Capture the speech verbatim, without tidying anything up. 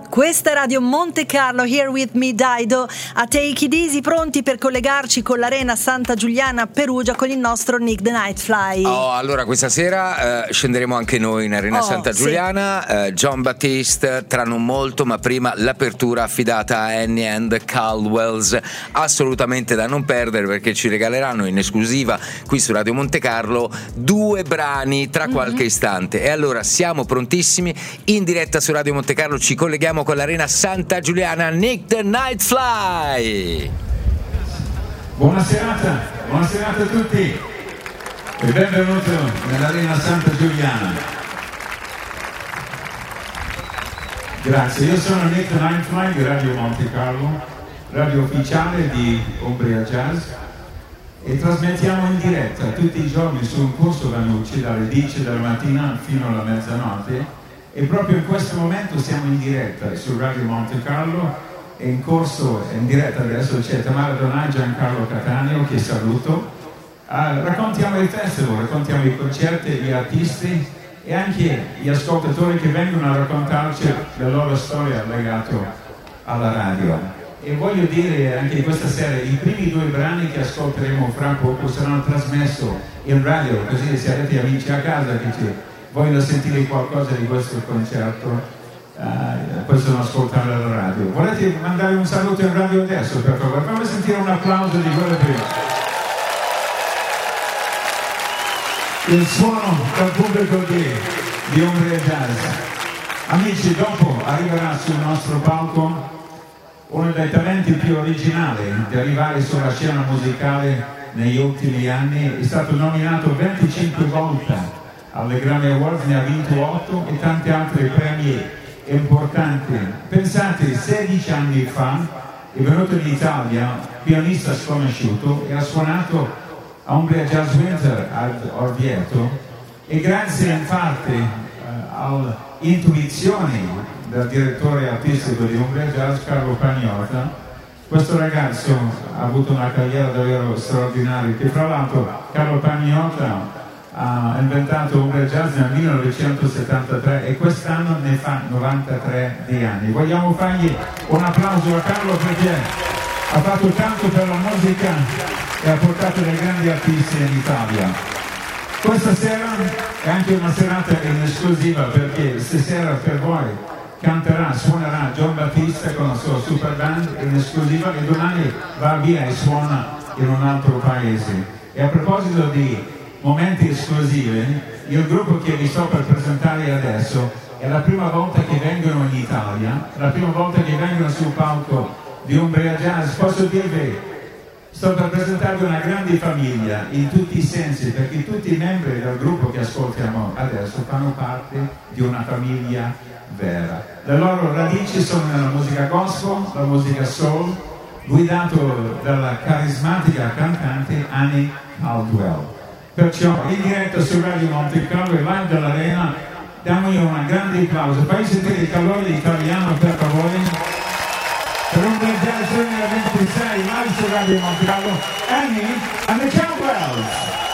Questa è Radio Monte Carlo, here with me Daido, a Take It Easy, pronti per collegarci con l'Arena Santa Giuliana a Perugia con il nostro Nick the Nightfly. Oh, allora questa sera eh, scenderemo anche noi in Arena oh, Santa Giuliana, sì. eh, John Baptiste tra non molto, ma prima l'apertura affidata a Annie and Caldwells, assolutamente da non perdere, perché ci regaleranno in esclusiva qui su Radio Monte Carlo due brani tra qualche mm-hmm. istante. E allora siamo prontissimi, in diretta su Radio Monte Carlo, ci colleghiamo con l'Arena Santa Giuliana. Nick the Nightfly. Buona serata, buona serata a tutti e benvenuto nell'Arena Santa Giuliana. Grazie, io sono Nick the Nightfly di Radio Monte Carlo, radio ufficiale di Umbria Jazz, e trasmettiamo in diretta tutti i giorni su un corso Vanucci dalle dieci della mattina fino alla mezzanotte. E proprio in questo momento siamo in diretta su Radio Monte Carlo, e in corso, in diretta adesso c'è Tamara Donai, Giancarlo Cattaneo, che saluto. Uh, raccontiamo il festival, raccontiamo i concerti, gli artisti e anche gli ascoltatori che vengono a raccontarci la loro storia legata alla radio. E voglio dire anche questa sera, i primi due brani che ascolteremo fra poco saranno trasmessi in radio, così se avete amici a casa che ci vogliono sentire qualcosa di questo concerto, uh, possono ascoltare alla radio. Volete mandare un saluto in radio adesso, per favore? Fammi sentire un applauso di quello prima. Il suono dal pubblico di, di Umbria Jazz. Amici, dopo arriverà sul nostro palco uno dei talenti più originali di arrivare sulla scena musicale negli ultimi anni. È stato nominato venticinque volte alle Grammy Awards, ne ha vinto otto e tanti altri premi importanti. Pensate, sedici anni fa è venuto in Italia, pianista sconosciuto, e ha suonato a Umbria Jazz Winter ad Orvieto, e grazie infatti eh, alle intuizioni del direttore artistico di Umbria Jazz, Carlo Pagnotta, questo ragazzo ha avuto una carriera davvero straordinaria, che fra l'altro Carlo Pagnotta ha inventato Umbria Jazz nel millenovecentosettantatré e quest'anno ne fa novantatré di anni. Vogliamo fargli un applauso a Carlo, perché ha fatto tanto per la musica e ha portato dei grandi artisti in Italia. Questa sera è anche una serata in esclusiva, perché stasera per voi canterà, suonerà John Baptiste con la sua super band in esclusiva, e domani va via e suona in un altro paese. E a proposito di momenti esclusivi, il gruppo che vi sto per presentare adesso è la prima volta che vengono in Italia, la prima volta che vengono sul palco di Umbria Jazz. Posso dirvi, sto per presentarvi una grande famiglia in tutti i sensi, perché tutti i membri del gruppo che ascoltiamo adesso fanno parte di una famiglia vera. Le loro radici sono nella musica gospel, la musica soul, guidato dalla carismatica cantante Annie Caldwell. Perciò in diretta su Radio Monte Carlo e live dall'Arena, diamogli un grande applauso. Fai sentire il calore italiano, per favore, per Umbria Jazz duemilaventisei live su Radio Monte Carlo, Annie and the Caldwells.